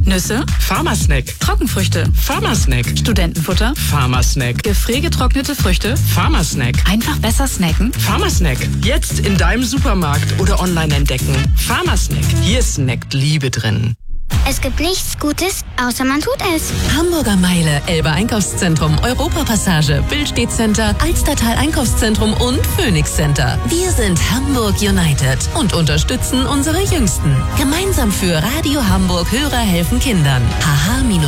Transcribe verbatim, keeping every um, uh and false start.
Nüsse, Pharmasnack. Trockenfrüchte, Pharmasnack. Studentenfutter, Pharmasnack. gefriergetrocknete Früchte. Pharmasnack. Einfach besser snacken? Pharmasnack. Jetzt in deinem Supermarkt oder online entdecken. Pharmasnack. Hier snackt Liebe drin. Es gibt nichts Gutes, außer man tut es. Hamburger Meile, Elbe Einkaufszentrum, Europapassage, Billstedt Center, Alstertal Einkaufszentrum und Phoenix Center. Wir sind Hamburg United und unterstützen unsere Jüngsten. Gemeinsam für Radio Hamburg Hörer helfen Kindern. haha